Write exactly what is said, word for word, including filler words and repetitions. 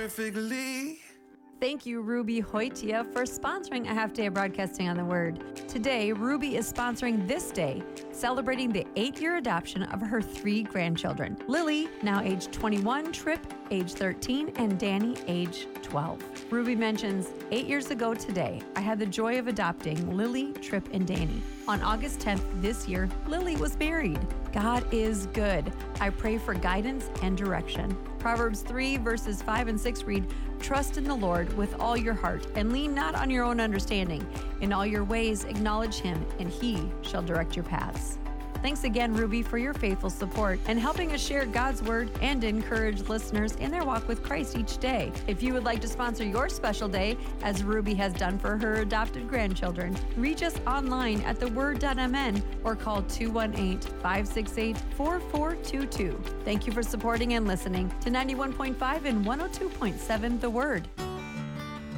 perfectly. Thank you, Ruby Hoitia, for sponsoring a half day of broadcasting on the Word. Today, Ruby is sponsoring this day, celebrating the eight-year adoption of her three grandchildren. Lily, now age twenty-one, Trip, age thirteen, and Danny, age twelve. Ruby mentions, eight years ago today, I had the joy of adopting Lily, Trip, and Danny. On August tenth this year, Lily was married. God is good. I pray for guidance and direction. Proverbs three, verses five and six read, Trust in the Lord with all your heart, and lean not on your own understanding. In all your ways acknowledge him, and he shall direct your paths. Thanks again, Ruby, for your faithful support and helping us share God's Word and encourage listeners in their walk with Christ each day. If you would like to sponsor your special day, as Ruby has done for her adopted grandchildren, reach us online at the word dot m n or call two one eight, five six eight, four four two two. Thank you for supporting and listening to ninety-one point five and one oh two point seven The Word.